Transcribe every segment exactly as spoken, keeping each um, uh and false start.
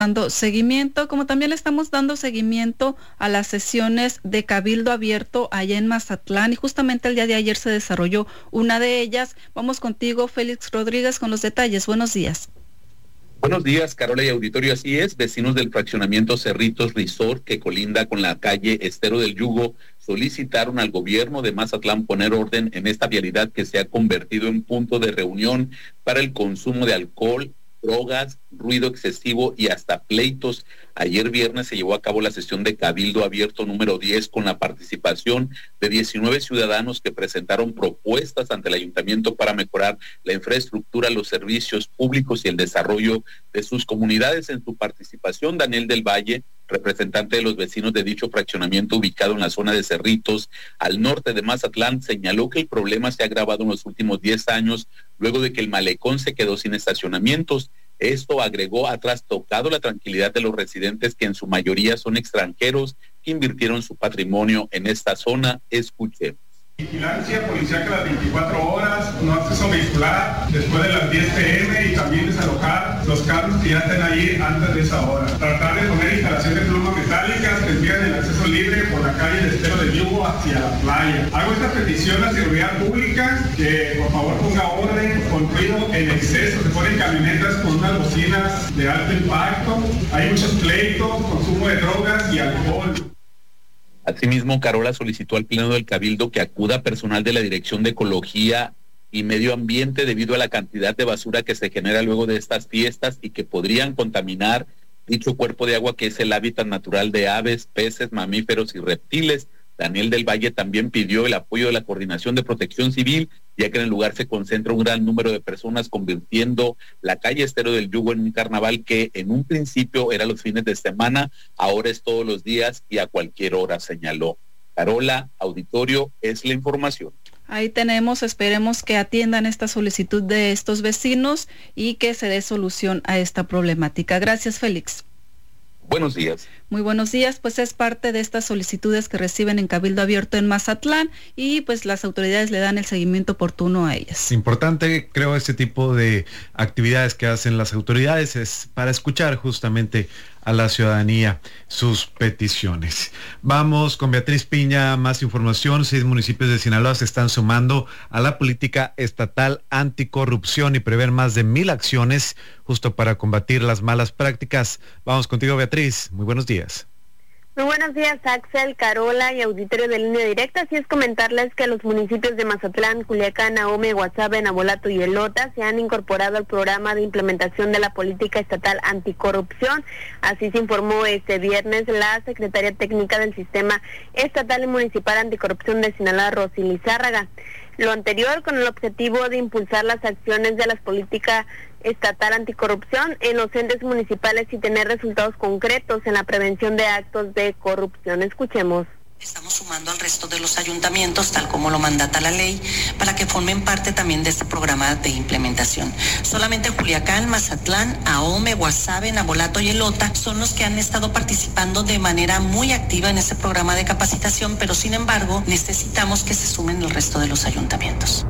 dando seguimiento, como también le estamos dando seguimiento a las sesiones de Cabildo Abierto allá en Mazatlán, y justamente el día de ayer se desarrolló una de ellas. Vamos contigo, Félix Rodríguez, con los detalles. Buenos días. Buenos días, Carola y auditorio. Así es, vecinos del fraccionamiento Cerritos Resort, que colinda con la calle Estero del Yugo, solicitaron al gobierno de Mazatlán poner orden en esta vialidad que se ha convertido en punto de reunión para el consumo de alcohol, drogas, ruido excesivo y hasta pleitos. Ayer viernes se llevó a cabo la sesión de Cabildo Abierto número diez con la participación de diecinueve ciudadanos que presentaron propuestas ante el ayuntamiento para mejorar la infraestructura, los servicios públicos y el desarrollo de sus comunidades. En su participación, Daniel del Valle, representante de los vecinos de dicho fraccionamiento ubicado en la zona de Cerritos, al norte de Mazatlán, señaló que el problema se ha agravado en los últimos diez años, luego de que el malecón se quedó sin estacionamientos. Esto, agregó, ha trastocado la tranquilidad de los residentes, que en su mayoría son extranjeros que invirtieron su patrimonio en esta zona. Escuchemos. Vigilancia policial las veinticuatro horas, no acceso vehicular después de las diez pe eme y también desalojar los carros que ya estén ahí antes de esa hora. Tratar de poner instalaciones de plumas metálicas que tengan el acceso libre por la calle de Estero del Yugo hacia la playa. Hago esta petición a seguridad pública que por favor ponga orden con ruido en exceso. Se ponen camionetas con unas bocinas de alto impacto, hay muchos pleitos, consumo de drogas y alcohol. Asimismo, Carola solicitó al Pleno del Cabildo que acuda personal de la Dirección de Ecología y Medio Ambiente debido a la cantidad de basura que se genera luego de estas fiestas y que podrían contaminar dicho cuerpo de agua, que es el hábitat natural de aves, peces, mamíferos y reptiles. Daniel del Valle también pidió el apoyo de la Coordinación de Protección Civil, ya que en el lugar se concentra un gran número de personas, convirtiendo la calle Estero del Yugo en un carnaval que en un principio era los fines de semana, ahora es todos los días y a cualquier hora, señaló. Carola, auditorio, es la información. Ahí tenemos, esperemos que atiendan esta solicitud de estos vecinos y que se dé solución a esta problemática. Gracias, Félix. Buenos días. Muy buenos días, pues es parte de estas solicitudes que reciben en Cabildo Abierto en Mazatlán y pues las autoridades le dan el seguimiento oportuno a ellas. Importante, creo, este tipo de actividades que hacen las autoridades es para escuchar justamente a la ciudadanía sus peticiones. Vamos con Beatriz Piña, más información. Seis municipios de Sinaloa se están sumando a la política estatal anticorrupción y prevén más de mil acciones justo para combatir las malas prácticas. Vamos contigo, Beatriz. Muy buenos días. Muy buenos días, Axel, Carola y auditorio de Línea Directa. Así es, comentarles que los municipios de Mazatlán, Culiacán, Ahome, Guasave, Nabolato y Elota se han incorporado al programa de implementación de la política estatal anticorrupción. Así se informó este viernes la secretaria técnica del Sistema Estatal y Municipal Anticorrupción de Sinaloa, Rosy Lizárraga. Lo anterior con el objetivo de impulsar las acciones de las políticas estatal anticorrupción en los entes municipales y tener resultados concretos en la prevención de actos de corrupción. Escuchemos. Estamos sumando al resto de los ayuntamientos, tal como lo mandata la ley, para que formen parte también de este programa de implementación. Solamente Culiacán, Mazatlán, Ahome, Guasave, Nabolato y Elota son los que han estado participando de manera muy activa en este programa de capacitación, pero sin embargo necesitamos que se sumen el resto de los ayuntamientos.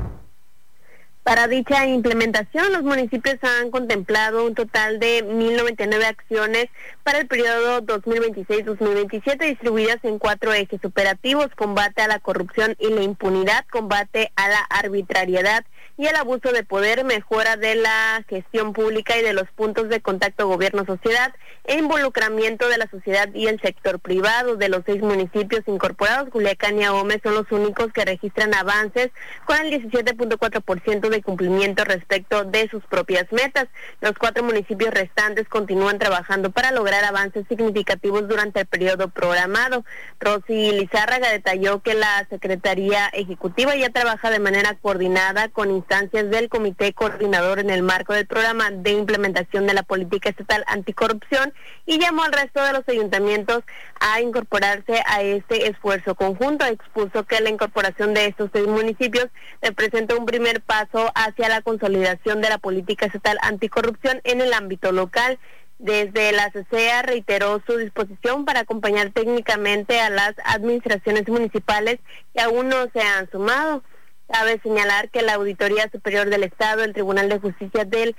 Para dicha implementación, los municipios han contemplado un total de mil noventa y nueve acciones para el periodo dos mil veintiséis a dos mil veintisiete, distribuidas en cuatro ejes operativos: combate a la corrupción y la impunidad, combate a la arbitrariedad y el abuso de poder, mejora de la gestión pública y de los puntos de contacto gobierno-sociedad, e involucramiento de la sociedad y el sector privado. De los seis municipios incorporados, Culiacán y Ahome son los únicos que registran avances con el diecisiete punto cuatro por ciento de cumplimiento respecto de sus propias metas. Los cuatro municipios restantes continúan trabajando para lograr avances significativos durante el periodo programado. Rosy Lizárraga detalló que la Secretaría Ejecutiva ya trabaja de manera coordinada con instancias del Comité Coordinador en el marco del programa de implementación de la política estatal anticorrupción y llamó al resto de los ayuntamientos a incorporarse a este esfuerzo conjunto. Expuso que la incorporación de estos seis municipios representa un primer paso hacia la consolidación de la política estatal anticorrupción en el ámbito local. Desde la C C E A reiteró su disposición para acompañar técnicamente a las administraciones municipales que aún no se han sumado. Cabe señalar que la Auditoría Superior del Estado, el Tribunal de Justicia del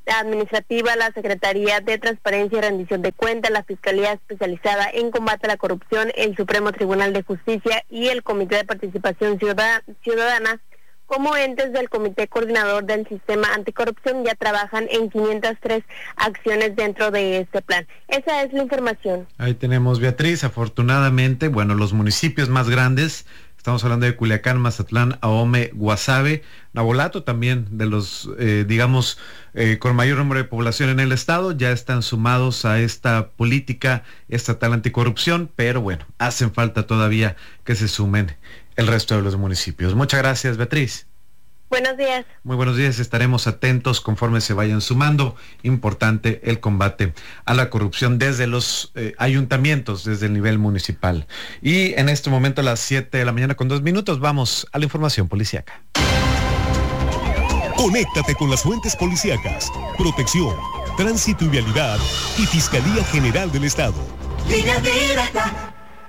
Administrativa, la Secretaría de Transparencia y Rendición de Cuentas, la Fiscalía Especializada en Combate a la Corrupción, el Supremo Tribunal de Justicia y el Comité de Participación Ciudadana, como entes del Comité Coordinador del Sistema Anticorrupción, ya trabajan en quinientas tres acciones dentro de este plan. Esa es la información. Ahí tenemos, Beatriz. Afortunadamente, bueno, los municipios más grandes, estamos hablando de Culiacán, Mazatlán, Ahome, Guasave, Navolato, también de los, eh, digamos, eh, con mayor número de población en el estado, ya están sumados a esta política estatal anticorrupción, pero bueno, hacen falta todavía que se sumen el resto de los municipios. Muchas gracias, Beatriz. Buenos días. Muy buenos días, estaremos atentos conforme se vayan sumando. Importante el combate a la corrupción desde los eh, ayuntamientos, desde el nivel municipal. Y en este momento a las siete de la mañana con dos minutos vamos a la información policíaca. Conéctate con las fuentes policíacas, protección, tránsito y vialidad y Fiscalía General del Estado. Línea directa.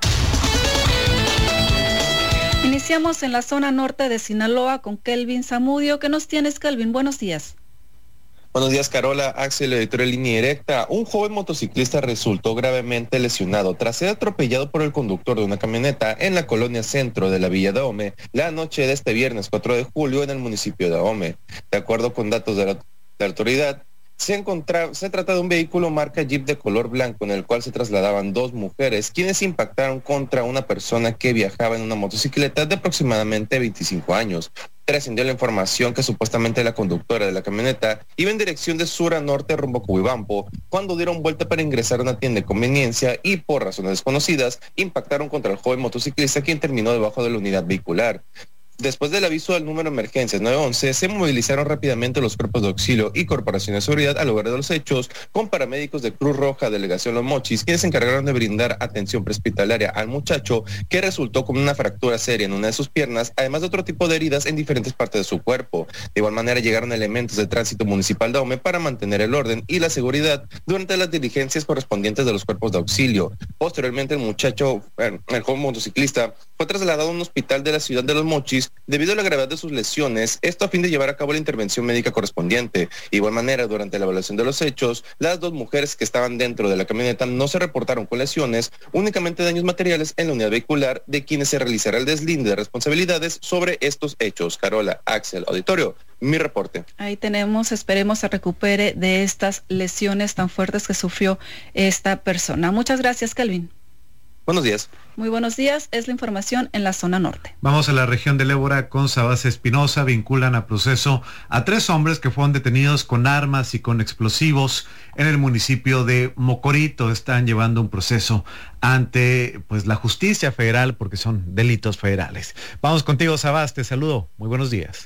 Iniciamos en la zona norte de Sinaloa con Kelvin Zamudio. ¿Qué nos tienes, Kelvin? Buenos días. Buenos días, Carola. Axel, editorial Línea Directa. Un joven motociclista resultó gravemente lesionado tras ser atropellado por el conductor de una camioneta en la colonia centro de la Villa de Ahome la noche de este viernes cuatro de julio en el municipio de Ahome. De acuerdo con datos de la, de la autoridad, Se, encontra, se trata de un vehículo marca Jeep de color blanco en el cual se trasladaban dos mujeres, quienes impactaron contra una persona que viajaba en una motocicleta de aproximadamente veinticinco años. Trascendió la información que supuestamente la conductora de la camioneta iba en dirección de sur a norte rumbo a Cubibampo cuando dieron vuelta para ingresar a una tienda de conveniencia y por razones desconocidas impactaron contra el joven motociclista, quien terminó debajo de la unidad vehicular. Después del aviso del número de emergencias nueve once, se movilizaron rápidamente los cuerpos de auxilio y corporación de seguridad al lugar de los hechos, con paramédicos de Cruz Roja, Delegación Los Mochis, quienes se encargaron de brindar atención prehospitalaria al muchacho, que resultó con una fractura seria en una de sus piernas, además de otro tipo de heridas en diferentes partes de su cuerpo. De igual manera llegaron elementos de tránsito municipal de Ahome para mantener el orden y la seguridad durante las diligencias correspondientes de los cuerpos de auxilio. Posteriormente el muchacho, el joven motociclista, fue trasladado a un hospital de la ciudad de Los Mochis debido a la gravedad de sus lesiones, esto a fin de llevar a cabo la intervención médica correspondiente. De igual manera, durante la evaluación de los hechos, las dos mujeres que estaban dentro de la camioneta no se reportaron con lesiones, únicamente daños materiales en la unidad vehicular, de quienes se realizará el deslinde de responsabilidades sobre estos hechos. Carola, Axel, auditorio, mi reporte. Ahí tenemos, esperemos se recupere de estas lesiones tan fuertes que sufrió esta persona. Muchas gracias, Kelvin. Buenos días. Muy buenos días, es la información en la zona norte. Vamos a la región del Ébora con Sabas Espinosa. Vinculan a proceso a tres hombres que fueron detenidos con armas y con explosivos en el municipio de Mocorito. Están llevando un proceso ante pues la justicia federal porque son delitos federales. Vamos contigo, Sabas, te saludo. Muy buenos días.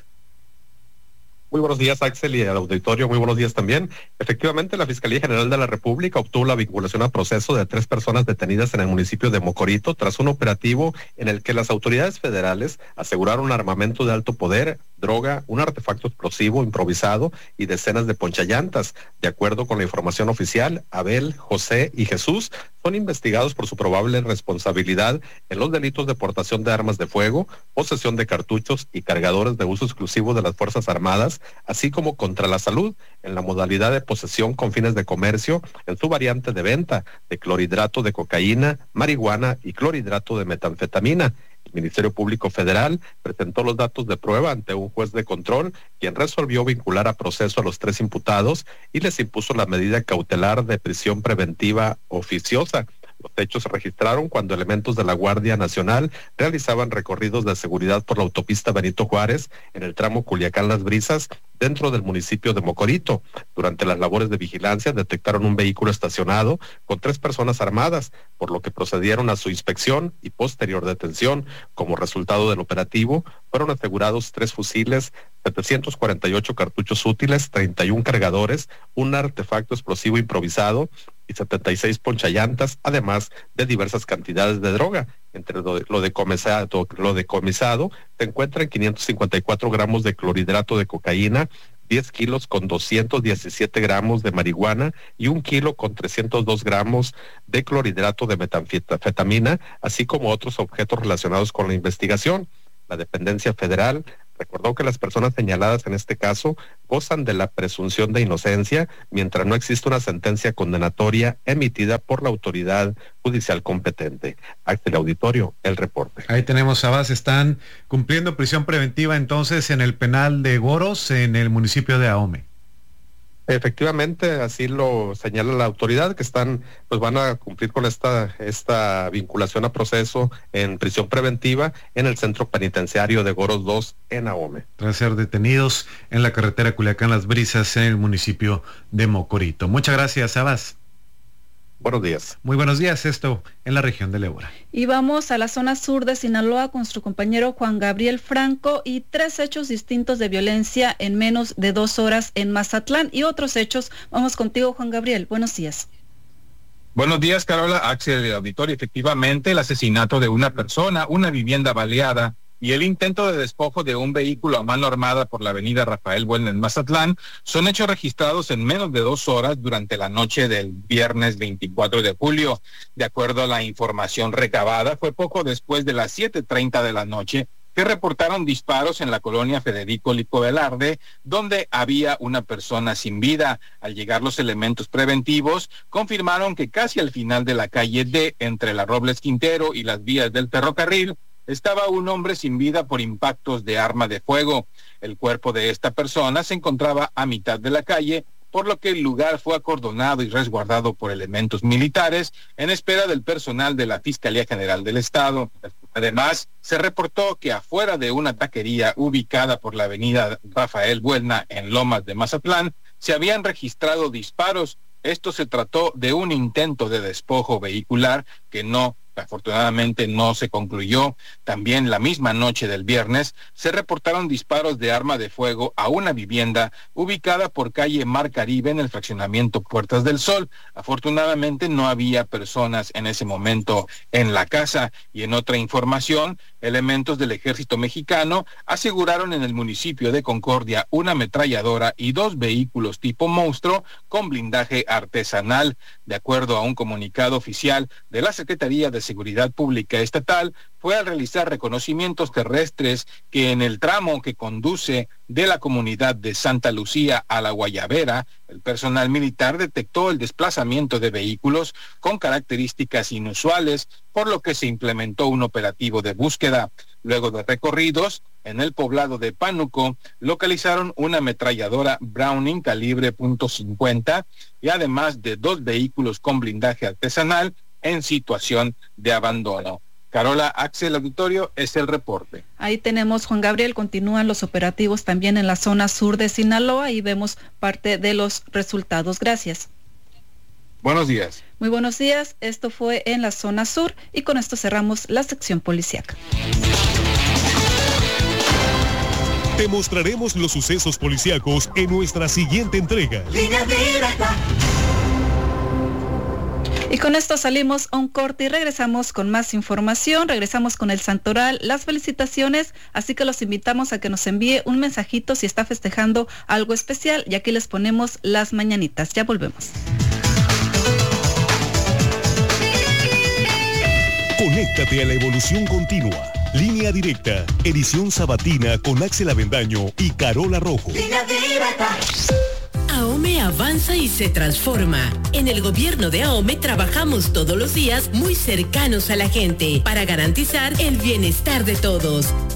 Muy buenos días, Axel, y al auditorio, muy buenos días también. Efectivamente, la Fiscalía General de la República obtuvo la vinculación a proceso de tres personas detenidas en el municipio de Mocorito tras un operativo en el que las autoridades federales aseguraron armamento de alto poder, droga, un artefacto explosivo improvisado y decenas de ponchallantas. De acuerdo con la información oficial, Abel, José y Jesús son investigados por su probable responsabilidad en los delitos de portación de armas de fuego, posesión de cartuchos y cargadores de uso exclusivo de las Fuerzas Armadas, así como contra la salud en la modalidad de posesión con fines de comercio en su variante de venta de clorhidrato de cocaína, marihuana y clorhidrato de metanfetamina. El Ministerio Público Federal presentó los datos de prueba ante un juez de control, quien resolvió vincular a proceso a los tres imputados y les impuso la medida cautelar de prisión preventiva oficiosa. Los hechos se registraron cuando elementos de la Guardia Nacional realizaban recorridos de seguridad por la autopista Benito Juárez en el tramo Culiacán-Las Brisas, dentro del municipio de Mocorito. Durante las labores de vigilancia detectaron un vehículo estacionado con tres personas armadas, por lo que procedieron a su inspección y posterior detención. Como resultado del operativo, fueron asegurados tres fusiles, setecientos cuarenta y ocho cartuchos útiles, treinta y uno cargadores, un artefacto explosivo improvisado y setenta y seis ponchallantas, además de diversas cantidades de droga. Entre lo, de, lo, decomisado, lo decomisado se encuentran quinientos cincuenta y cuatro gramos de clorhidrato de cocaína, diez kilos con doscientos diecisiete gramos de marihuana y un kilo con trescientos dos gramos de clorhidrato de metanfetamina, así como otros objetos relacionados con la investigación. La dependencia federal Recordó que las personas señaladas en este caso gozan de la presunción de inocencia mientras no existe una sentencia condenatoria emitida por la autoridad judicial competente. Axel Auditorio, el reporte. Ahí tenemos, Sabás, están cumpliendo prisión preventiva entonces en el penal de Goros, en el municipio de Ahome. Efectivamente, así lo señala la autoridad, que están, pues van a cumplir con esta, esta vinculación a proceso en prisión preventiva en el centro penitenciario de Goros dos en Ahome. Tras ser detenidos en la carretera Culiacán Las Brisas en el municipio de Mocorito. Muchas gracias, Sabás. Buenos días. Muy buenos días, esto en la región de Leura. Y vamos a la zona sur de Sinaloa con su compañero Juan Gabriel Franco y tres hechos distintos de violencia en menos de dos horas en Mazatlán y otros hechos. Vamos contigo, Juan Gabriel. Buenos días. Buenos días, Carola. Axel de Auditorio. Efectivamente, el asesinato de una persona, una vivienda baleada y el intento de despojo de un vehículo a mano armada por la avenida Rafael Buelna en Mazatlán son hechos registrados en menos de dos horas durante la noche del viernes veinticuatro de julio. De acuerdo a la información recabada, fue poco después de las siete treinta de la noche que reportaron disparos en la colonia Federico Lico Velarde, donde había una persona sin vida. Al llegar los elementos preventivos, confirmaron que casi al final de la calle D, entre la Robles Quintero y las vías del ferrocarril, estaba un hombre sin vida por impactos de arma de fuego. El cuerpo de esta persona se encontraba a mitad de la calle, por lo que el lugar fue acordonado y resguardado por elementos militares en espera del personal de la Fiscalía General del Estado. Además, se reportó que afuera de una taquería ubicada por la avenida Rafael Buelna en Lomas de Mazatlán, se habían registrado disparos. Esto se trató de un intento de despojo vehicular que no afortunadamente no se concluyó. También la misma noche del viernes se reportaron disparos de arma de fuego a una vivienda ubicada por calle Mar Caribe en el fraccionamiento Puertas del Sol. Afortunadamente no había personas en ese momento en la casa. Y en otra información, elementos del Ejército Mexicano aseguraron en el municipio de Concordia una ametralladora y dos vehículos tipo monstruo con blindaje artesanal. De acuerdo a un comunicado oficial de la Secretaría de Seguridad Pública Estatal, fue al realizar reconocimientos terrestres que en el tramo que conduce de la comunidad de Santa Lucía a La Guayabera, el personal militar detectó el desplazamiento de vehículos con características inusuales, por lo que se implementó un operativo de búsqueda. Luego de recorridos, en el poblado de Pánuco, localizaron una ametralladora Browning calibre punto cincuenta y además de dos vehículos con blindaje artesanal en situación de abandono. Carola, Axel Auditorio, es el reporte. Ahí tenemos, Juan Gabriel, continúan los operativos también en la zona sur de Sinaloa y vemos parte de los resultados. Gracias. Buenos días. Muy buenos días, esto fue en la zona sur y con esto cerramos la sección policíaca. Te mostraremos los sucesos policíacos en nuestra siguiente entrega. Línea directa. Y con esto salimos a un corte y regresamos con más información, regresamos con el santoral, las felicitaciones, así que los invitamos a que nos envíe un mensajito si está festejando algo especial y aquí les ponemos las mañanitas. Ya volvemos. Conéctate a la evolución continua. Línea Directa, edición sabatina con Axel Avendaño y Carola Rojo. Línea Directa. Ahome avanza y se transforma. En el gobierno de Ahome trabajamos todos los días muy cercanos a la gente para garantizar el bienestar de todos.